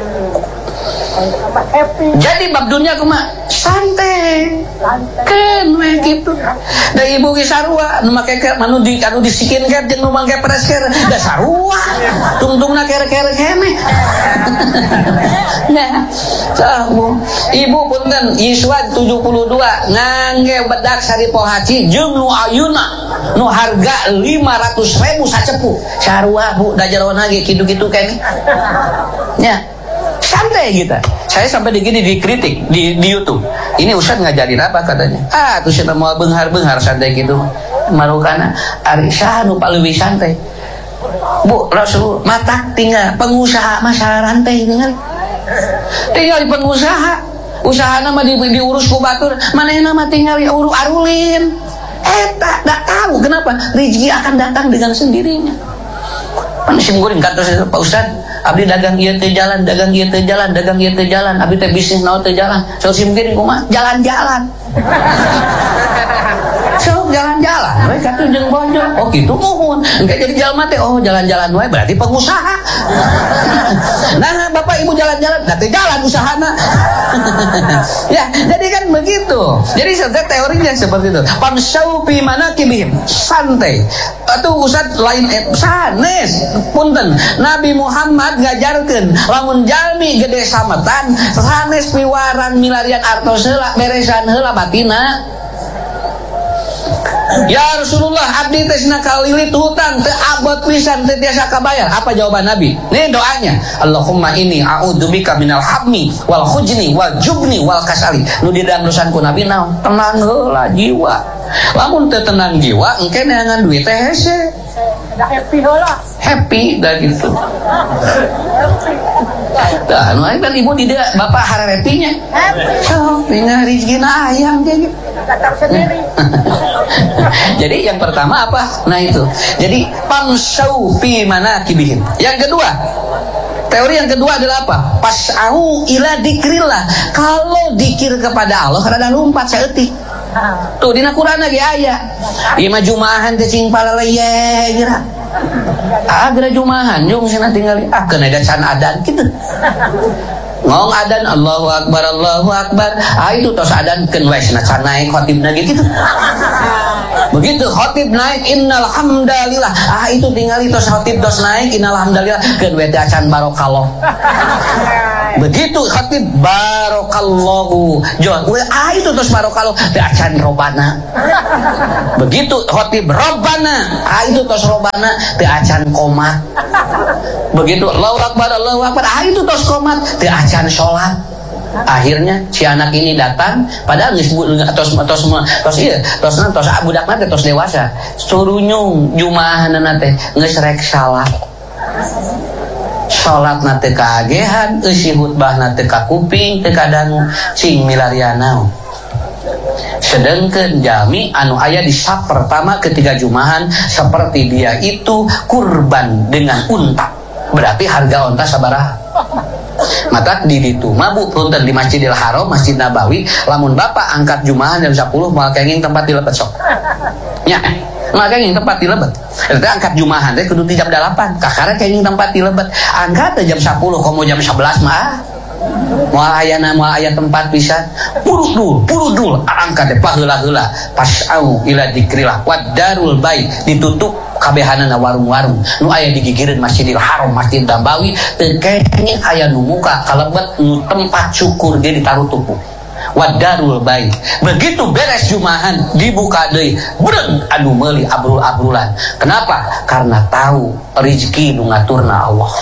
Jadi bab dunia kumaha santai keun we kitu. Da ibu ge sarua nu make manu di anu disikin ke jeung nu make presker da sarua tungtungna kere-kere keneh. Nah, ibu punten Yiswan 72 ngangge bedak sari poe haji jeung nu ayeuna nu harga 500.000 sacepu sarua Bu da jarona ge kitu-kitu keneh. Nya santai gitu. Saya sampai dikritik di YouTube. Ini Ustaz ngajarin apa katanya? Tuh saya mau benghar santai gitu. Marukana ari saha nu paleuwih santai. Bu, Rasul mata tinggal pengusaha masa rantai tinggal. Tinggal di pengusaha. Usahana mah diurus ku batur, manehna mah tinggal arulin. Eta enggak tahu kenapa rezeki akan datang dengan sendirinya. Pan sim goreng kata saya Pak Ustaz, abdi dagang ieu teh jalan, dagang ieu teh jalan, abdi teh bisnis naon teh jalan. Sok sim goreng kumaha? Jalan-jalan. Sok jalan-jalan, we katu jeung bojo. Oh kitu muhun. Engke jadi jalma teh jalan-jalan we berarti pengusaha. Nah, Bapak Ibu jalan-jalan, da teh jalan usahana. Ya, jadi kan begitu. Jadi teorinya seperti itu. Pamsau fi manakibihim, santai. Atuh Ustaz lain sanes. Punten, Nabi Muhammad ngajarkeun lamun jalmi gede sametan, sanes piwaran milarian artos heula, beresan heula batina. Ya Rasulullah, abdi teh cenah kalilit hutang teu abot pisan teu tiasa kabayar. Apa jawaban Nabi? Nih doanya. Allahumma inni a'udzubika minal hammi wal khujni wal jubni wal kasali. Nu di dalam dosanku Nabi naon? Tenang heula jiwa. Lamun teu tenang jiwa, engke neangan duit teh hese. Da happy heula. Happy da gitu. Tah nu kan ibu di dia bapak hararetinya. So, pindah rezekina ayam jadi. Jadi yang pertama apa? Nah itu. Jadi pamsau fi manakibihim. Yang kedua, teori yang kedua adalah apa? Pas'au ila dzikrillah. Kalau dzikir kepada Allah rada lumpat saeutik. Tuh dina Quran lagi aya. Ieu mah jumahan teh cing palaleye gira. Agra jumahan jeung cenah tinggali keun ada can adan kitu. Ngong adan Allahu Akbar Allahu Akbar. Itu tos adan keun we cenah can naik khotibna gitu. Begitu khotib naik innal hamdalillah. Itu tinggali tos khotib tos naik innal hamdalillah keun we teh can barokallah. Begitu khatib barokallahu jual itu terus barokallahu teh acan robana. Begitu khatib robana itu terus robana teh acan komat. Begitu Allahu Akbar itu terus komat teh acan sholat. Akhirnya si anak ini datang padahal geus tos budakna teh tos dewasa suruh nyung jumahanna teh geus rek salat. Salat nate kaagehan, eusi khutbah nate ka kuping, teu kadangu cing milariana. Sedengkeun jami anu aya di saf pertama ketiga jumahan seperti dia itu kurban dengan unta. Berarti harga unta sabaraha? Mata di ditu mabuk punten di Masjidil Haram, Masjid Nabawi, lamun bapak angkat jumahan jam 10 moal kenging tempat dilebet sok. Nya, maka yang tempat dilebet. Eta angkat jumahan teh kudu di jam 8. Kakara kenging tempat dilebet. Angkat jam 10 komo jam 11 mah. Moal aya tempat pisan. Purud dul angkat teh paheula-heula. Pas'au ila dzikrillah wad darul bait ditutup kabehanana warung-warung nu aya di gigireun Masjidil Haram, Masjid Nabawi teu kenging aya nu muka kalebet nu tempat syukur ge ditaruh tupu. Wadarul bait. Begitu beres jumahan dibuka deui, breng anu meuli abrul-abrulan. Kenapa? Karena tahu rezeki nu ngaturna Allah.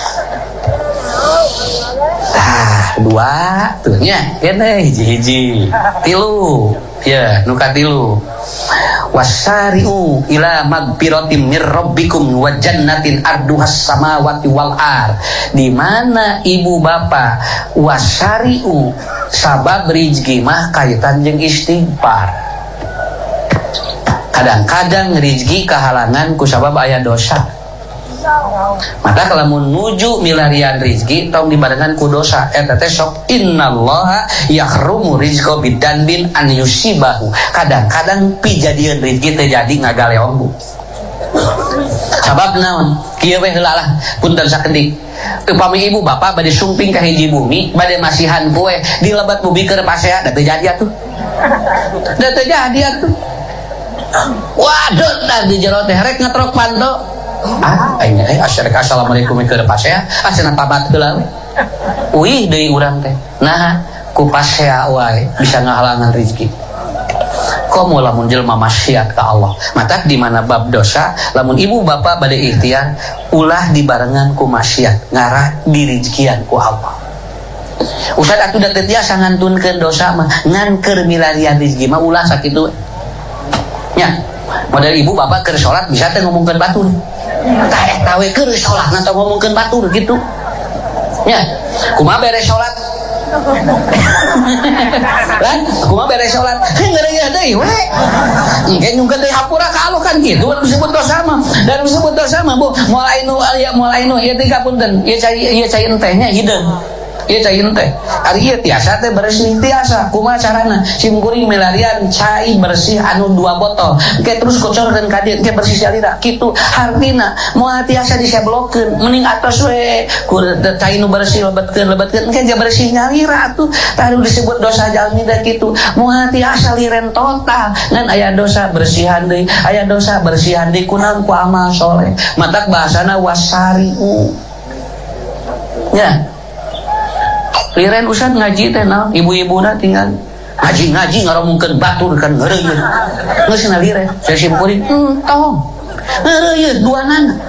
Dua tuh nya kene hiji-hiji. Tilu. Ya, nu katilu. Wasari'u ila magfiratin mir rabbikum wa jannatin arduhas samawati wal ar. Di mana ibu bapak wasari'u sabab rezeki mah kaitan jeung istighfar. Kadang-kadang rezeki kahalangan ku sabab aya dosa. Maka kalau menuju milarian rezeki tong dibarengan ku dosa eta teh sok innallaha yahrumu rizqa bidanbin an yusibahu. Kadang-kadang pijadieun rezeki teh jadi ngagaleong. Sabab naon? Kieu we heula lah punten sakedik. Upami ibu bapak bade sumping ka hiji bumi, bade masihan kue dilebat bumi keur pasea da teu jadi atuh. Da teu jadi atuh. Waduh, da di jero teh rek ngatrok panto. Assalamualaikum keur pasea asana tabat heula we. Uih deui urang teh. Nah, ku pasea wae bisa ngahalangan rezeki. Komo lamun jelema maksiat ka Allah. Mata di mana bab dosa, lamun ibu bapak bade ikhtiar ulah dibarengan ku maksiat, ngarah direzekian ku Allah. Ustaz atuh da teu tiasa ngantunkeun dosa mah, ngan keur milarian rezeki mah ulah sakitu. Nya, model ibu bapak keur salat bisa teh ngomongkeun batur. Tah eta we keur salat nanti ngomongkeun batur gitu. Nya, kumaha beres salat? Lan, kumaha beres salat? Ngeureuyeuh deui we. Engke nyungkeun deui hapura ka Allah kan kitu disebut dosa mah. Dan disebut dosa mah Bu, moal ainu ieu teh kapunten, ieu cai entehnya hideung. Ieu cai enteh. Ari ieu tiasa teh bersih tiasa. Kumaha carana? Simkuring milarian cai bersih anu 2 botol. Engke terus kocorkeun ka dieu, engke bersih salira. Kitu hartina moal tiasa diseblokeun. Mending atos we ku cai nu bersih lebetkeun engke bersih nyalira atuh. Tah disebut dosa jalmi da kitu. Moal tiasa liren total ngan aya dosa bersihan deui, aya dosa bersihan deui kunaon ku amal soleh. Matak bahasana wasari'u. Ya. Liren usah ngaji teh naon ibu-ibuna tinggal ngaji ngaromongkeun batur kan ngeureuyeuh geus na liren saya simkuring tong ngeureuyeuh duanana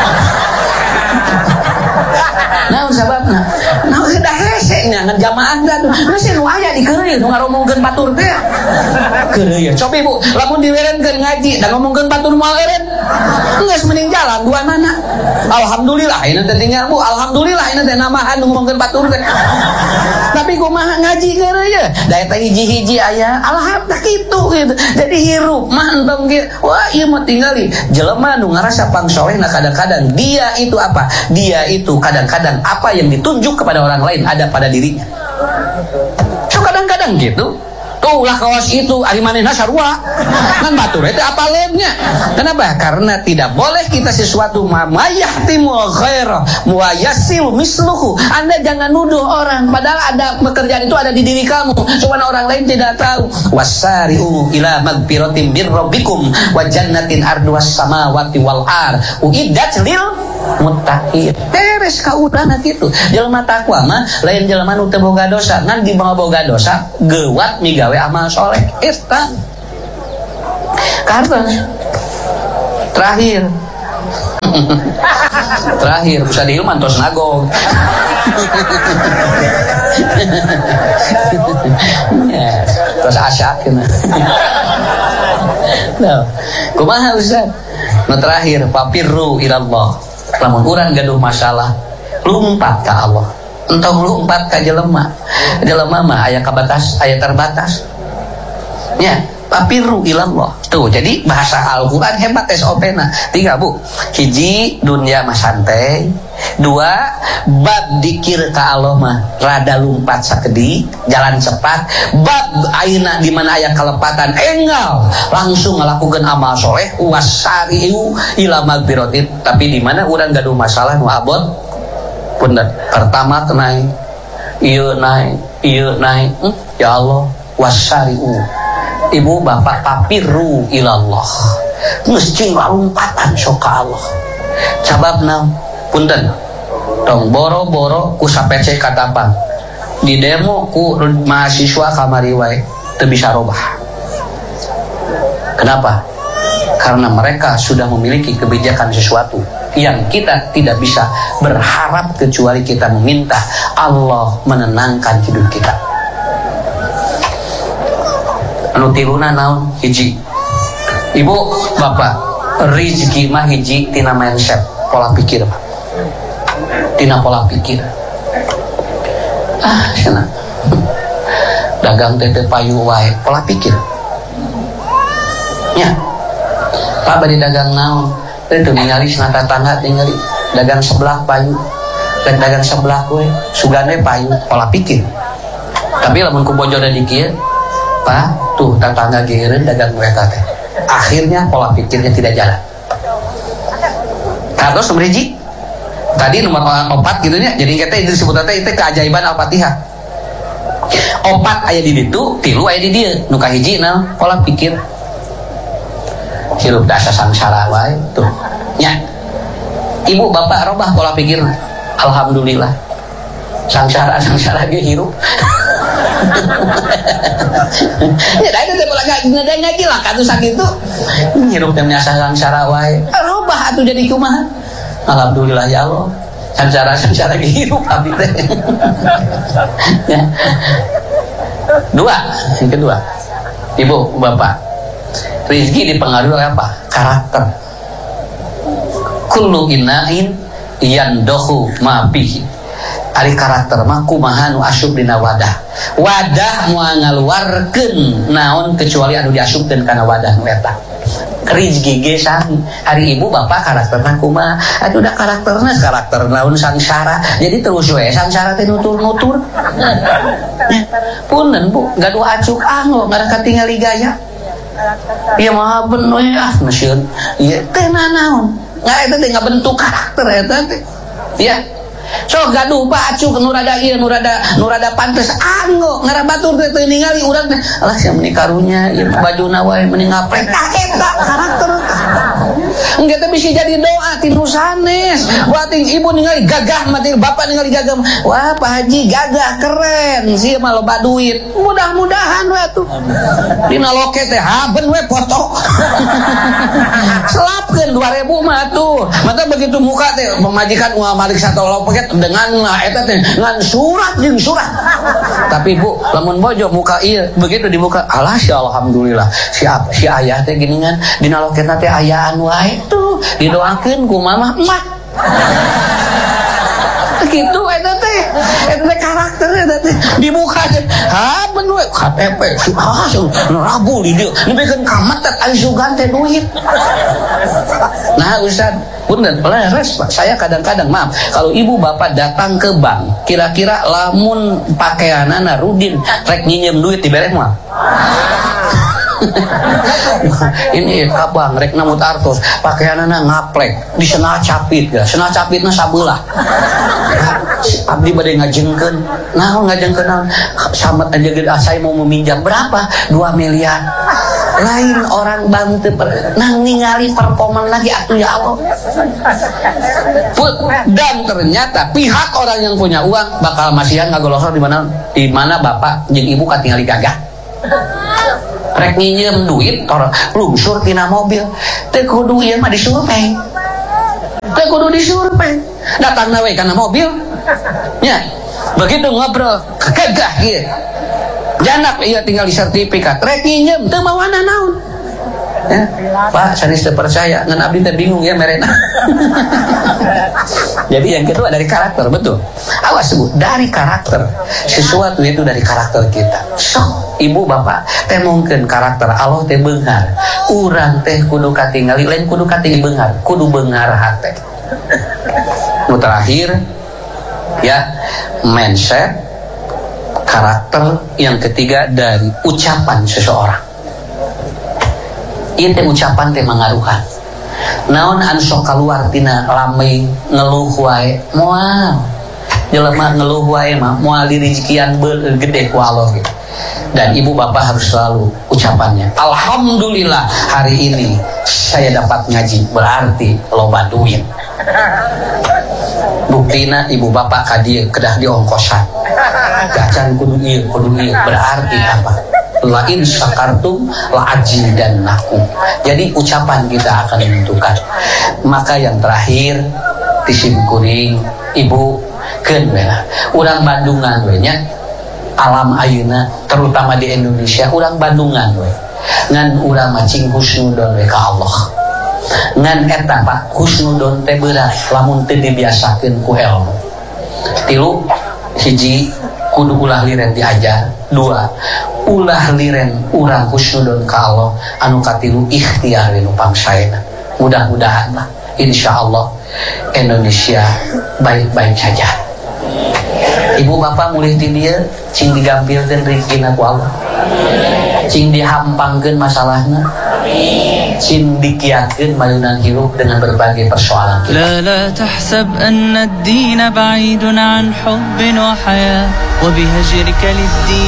naon sababna naon dah hese nya ngan jamaah da geus nu aya di keureuy nu ngaromongkeun batur teh keureuy coba ibu lamun dilerenkeun ngaji da ngomongkeun batur moal eureun geus mending jalan duanana Alhamdulillah ini teh tinggal Bu, alhamdulillah ini teh namahan ngomongkeun batur teh. Tapi kumaha ngaji geureuh ya. Da eta hiji-hiji aya alhamdulillah kitu gitu. Jadi hirup mah entong kieu. Wah, ieu mah tingali jelema nu ngarasa pangsolehna kadang-kadang dia itu apa? Dia itu kadang-kadang apa yang ditunjuk kepada orang lain ada pada dirinya. So kadang-kadang gitu. Tuh lah kaos itu ari manehna sarua kan batur itu apa lemnya. Kenapa? Karena tidak boleh kita sesuatu mamayahtimul khaira muayyasil misluhu. Anda jangan nuduh orang padahal ada pekerjaan itu ada di diri kamu, cuma orang lain tidak tahu. Wasari'u ila magfiratin bir rabbikum wa jannatin arduwas samawati wal ar uiddat lil muttaqin. Beres kaudana kitu. Jelema takwa mah lain jelema nu teu boga dosa, ngan di boga dosa geuwat migawe amal soleh. Eta. Karena terakhir bisa dihilman tos nagog. Ya, tos asyak kena. Nah, kumaha Ustaz? Nu terakhir papirru ilallah. Lamun urang gaduh masalah, lumpat ka Allah. Entong lumpat ka jelema. Jelema mah aya kabatas, aya terbatas. Ya, papirru ilallah. Tuh, jadi bahasa Al-Qur'an hebat SOP-na. 3, Bu. Hiji, dunya mah santai. 2, bab dikir ka Allah mah rada lumpat sakedi, jalan cepat. Bab ayeuna di mana aya kalepatan enggal langsung ngalakukeun amal soleh wasari'u ila magfiratin. Tapi di mana urang gaduh masalah nu abot punten. Pertama naik, ieu naik. Ya Allah, wasari'u. Ibu bapak papirru ilallah. Geus cing lompatan sok ka Allah. Sababna punten. Tong boro-boro ku sapece katapang. Di demo ku mahasiswa kamari wae teu bisa robah. Kenapa? Karena mereka sudah memiliki kebijakan sesuatu yang kita tidak bisa berharap kecuali kita meminta Allah menenangkan hidup kita. Anu tiluna naon? Hiji. Ibu, bapak, rezeki mah hiji tina mindset, pola pikir, Pak. Tina pola pikir. Sana. Dagang tete payu wae, pola pikir. Ya. Pak bari dagang naon? Teu ningali sanata tangga ningali dagang sebelah payu. Dan dagang sebelah we sugane payu, pola pikir. Tapi lamun ku bojoda di kieu, Pak, tuh tetangga geureun dagang mereka teh. Akhirnya pola pikirnya tidak jalan. Kados seberiji. Tadi nomor 4 gitu nya. Jadi kita itu disebut teh itu keajaiban Al-Fatihah. 4 aya di ditu, 3 aya di dieu. Nu kahiji naon? Pola pikir. Hirup dasa sangsara wae tuh. Nya. Ibu bapak robah pola pikir. Alhamdulillah. Sangsara ge hirup. Ya dah itu ngaji lah katu sakitu. Hirup teh nya sangsara wae. Robah atuh jadi kumaha? Alhamdulillah ya Allah. Sangsara ge hirup abdi teh. Ya. 2, yang kedua. Ibu, bapak. Rezeki dipengaruhi oleh apa? Karakter. Kullu innain yandahu ma bihi. Ari karakter mah kumaha nu asup dina wadah. Wadah moal ngaluarkeun naon kecuali anu diasupkeun kana wadah nu eta. Rezeki ge sami. Ari ibu bapak karakterna kumaha? Atuh da karakterna naon sangsara. Jadi terus we sangsara teh nutur-nutur. Punten Bu, gaduh acuk anggo ngaraka tingali gaya. Ieu mah bener ya nasieun. Ieu teh naon? Eta teh ngabentuk karakter eta teh. Ya. So gaduh bacuk nu rada ieu nu rada pantes anggo ngarabatur teh teu ningali urang teh alah sia meuni karunya ieu bajuna wae meuni ngaprek eta karakter engge teh bisa jadi doa ti nu sanes wating ibu ningali gagah mati bapak ningali gagah wah Pak Haji gagah keren sia mah loba duit mudah-mudahan we atuh dina loket teh haben we foto selapkeun 2000 mah atuh mata begitu muka teh pemajikan uang malik satu loket dengan eta teh ngan surat jeung surat. Tapi Bu, lamun bojo muka ieu begitu dibuka, alah sya alhamdulillah. Si ayah teh geuningan dina loketna teh ayaan wae tuh. Didoakeun ku mamah emak. Gitu eta teh karakter eta teh dibuka teh haben we KTP ragu di dieu nepikeun kamat teh aya sugan teh duit. Nah Ustaz punten pelares Pak, saya kadang-kadang maaf kalau ibu bapak datang ke bank kira-kira lamun pakaianana Rudin rek nginjem duit dibere moal. Ini kabang rek namut artos pakaianana ngaplek di senah capit ya senah capitna sabelah abdi bade ngajengkeun naon ngajengkeun samet aja gede saya mau meminjam berapa 2 miliar lain orang bank teu nang ningali performan lagi atuh ya Allah. Dan ternyata pihak orang yang punya uang bakal masihan ngagolosor di mana bapak jeung ibu katingali gagah rek nginjem duit orang lungsur tina mobil teu kudu ieu mah disurvei teu kudu disurvei datangna we kana mobil nya begitu ngobrol kegagah ieu janak ieu tinggal di sertifikat rek nginjem teu mawana naon ya Pak sanes teu percaya ngan abdi teh bingung ya merena. Jadi yang kedua dari karakter betul awas Bu dari karakter sesuatu itu dari karakter kita sok ibu bapak teh mungkin karakter Allah teh beunghar urang teh kudu katingali lain kudu katingali beunghar kudu beunghar hate. Nu terakhir ya mindset karakter yang ketiga dari ucapan seseorang. Ieu teh ucapan teh mangaruhan. Naon anu sok kaluar tina lamai ngeluh wae moal. Jelema ngeluh wae mah moal dirijikian gede ku Allah gitu. Dan ibu bapak harus selalu ucapannya alhamdulillah hari ini saya dapat ngaji berarti loba duit. Buktina ibu bapak ka dieu kedah diongkosan. Gacan kudu ieu berarti apa? La in syakartum la azidannakum. Jadi ucapan kita akan menentukan. Maka yang terakhir tisim kuring ibu keun we lah. Urang Bandungan we nya alam ayeuna terutama di Indonesia urang Bandungan we. Ngan urang macing husnudon we ka Allah. Ngan eta Pak husnudon teh berat lamun teu dibiasakeun ku ilmu. 3 hiji kudu ulah liren diajar. 2 ulah liren urang husnudon ka Allah. Anu katilu ikhtiar nu pangsaena. Mudah-mudahan lah insyaallah Indonesia baik-baik saja. Ibu bapak mulih ti dieu cing digampilkeun rezekina ku Allah. Cing dihampangkeun masalahna. Cing dikiatkeun mayunan hirup dengan berbagai persoalan kita. La tahsab anna ad-din ba'idun an hubbin wa haya wa bihajrika lid-din